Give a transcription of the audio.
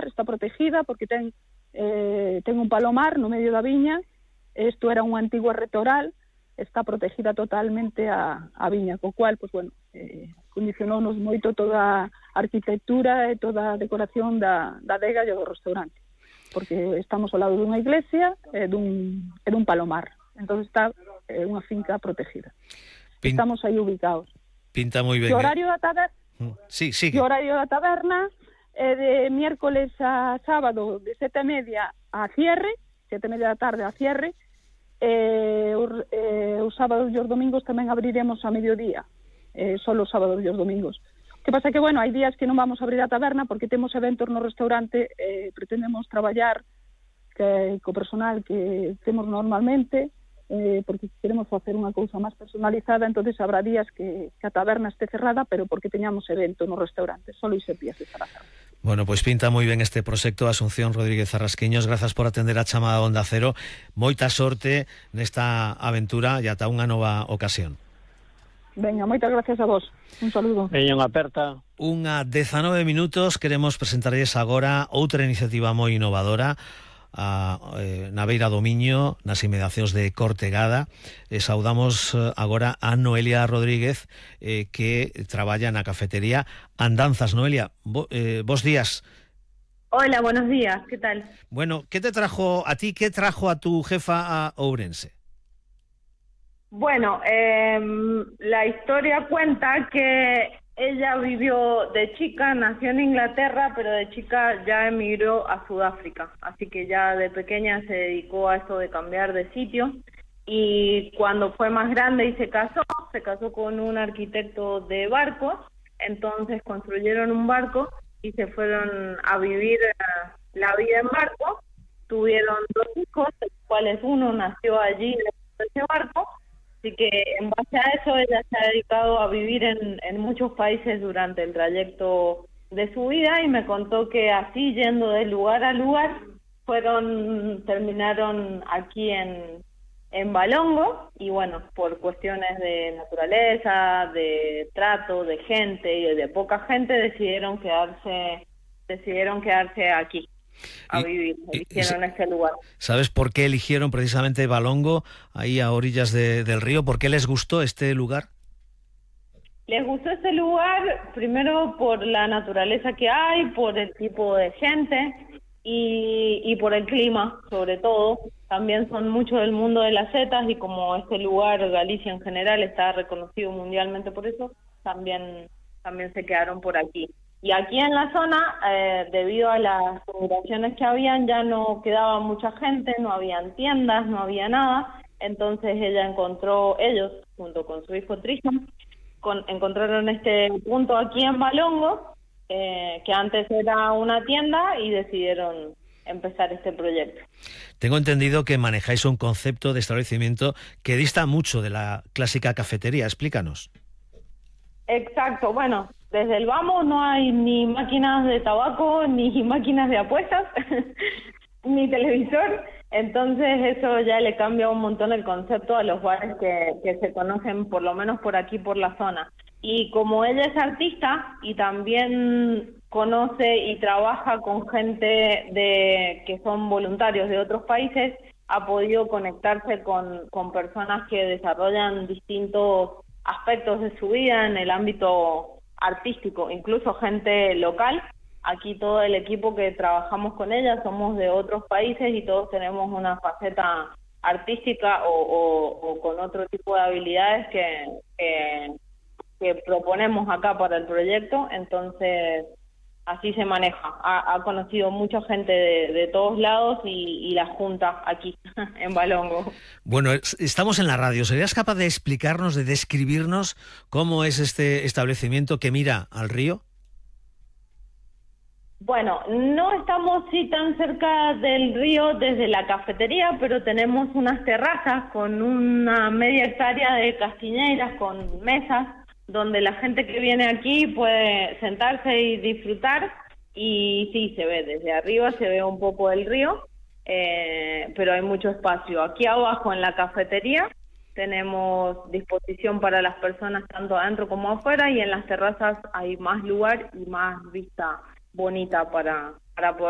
mar, está protegida porque ten un palomar no medio da viña. Isto era unha antigua retoral, está protegida totalmente a viña, co cual, pois, bueno, condicionounos moito toda a arquitectura e toda a decoración da adega e do restaurante, porque estamos ao lado dunha iglesia e dun palomar. Entón está unha finca protegida. Estamos aí ubicados. Pinta moi ben. O horario da taberna, sí, sigue. O horario da taberna é de miércoles a sábado de 7:30 a cierre, 7:30 da tarde a cierre. Os sábados e os domingos tamén abriremos a mediodía, só os sábados e os domingos. Que pasa que, bueno, hai días que non vamos a abrir a taberna porque temos eventos no restaurante, pretendemos traballar co personal que temos normalmente, porque queremos facer unha cousa máis personalizada, entonces habrá días que a taberna este cerrada, pero porque teñamos evento no restaurante, só ese días estará cerrada. Bueno, pois pinta moi ben este proxecto. Asunción Rodríguez Arrasquiños, grazas por atender a chamada Onda Cero. Moita sorte nesta aventura e ata unha nova ocasión. Venga, moitas gracias a vos. Un saludo. Veña unha aperta. Unha 19 minutos, queremos presentarlles agora outra iniciativa moi innovadora na beira do Miño, nas inmediacións de Cortegada. Saudamos agora a Noelia Rodríguez, que traballa na cafetería Andanzas. Noelia, bos días. Hola, buenos días, ¿qué tal? Bueno, ¿qué te trajo a ti, qué trajo a tu jefa a Ourense? Bueno, la historia cuenta que ella vivió de chica, nació en Inglaterra, pero de chica ya emigró a Sudáfrica, así que ya de pequeña se dedicó a eso de cambiar de sitio, y cuando fue más grande y se casó con un arquitecto de barcos, entonces construyeron un barco y se fueron a vivir la vida en barco. Tuvieron 2 hijos, de los cuales uno nació allí en ese barco. Así que en base a eso ella se ha dedicado a vivir en muchos países durante el trayecto de su vida, y me contó que así, yendo de lugar a lugar, terminaron aquí en Valongo, y bueno, por cuestiones de naturaleza, de trato, de gente y de poca gente, decidieron quedarse aquí a vivir, eligieron este lugar. ¿Sabes por qué eligieron precisamente Valongo, ahí a orillas del río? ¿Por qué les gustó este lugar? Les gustó este lugar primero por la naturaleza que hay, por el tipo de gente y por el clima, sobre todo. También son muchos del mundo de las setas, y como este lugar, Galicia en general, está reconocido mundialmente por eso, también se quedaron por aquí. Y aquí en la zona, debido a las migraciones que habían, ya no quedaba mucha gente, no habían tiendas, no había nada. Entonces ellos, junto con su hijo Tristan, encontraron este punto aquí en Valongo, que antes era una tienda, y decidieron empezar este proyecto. Tengo entendido que manejáis un concepto de establecimiento que dista mucho de la clásica cafetería. Explícanos. Exacto, bueno, desde el vamos no hay ni máquinas de tabaco, ni máquinas de apuestas, ni televisor, entonces eso ya le cambia un montón el concepto a los bares que se conocen, por lo menos por aquí, por la zona. Y como ella es artista y también conoce y trabaja con gente que son voluntarios de otros países, ha podido conectarse con personas que desarrollan distintos aspectos de su vida en el ámbito artístico, incluso gente local. Aquí todo el equipo que trabajamos con ella somos de otros países y todos tenemos una faceta artística o con otro tipo de habilidades que proponemos acá para el proyecto. Entonces así se maneja. Ha conocido mucha gente de todos lados y la junta aquí en Valongo. Bueno, estamos en la radio. ¿Serías capaz de explicarnos, de describirnos cómo es este establecimiento que mira al río? Bueno, no estamos tan cerca del río desde la cafetería, pero tenemos unas terrazas con una media hectárea de castiñeiras con mesas, donde la gente que viene aquí puede sentarse y disfrutar, y sí, se ve desde arriba, se ve un poco el río, pero hay mucho espacio. Aquí abajo en la cafetería tenemos disposición para las personas tanto adentro como afuera, y en las terrazas hay más lugar y más vista bonita para poder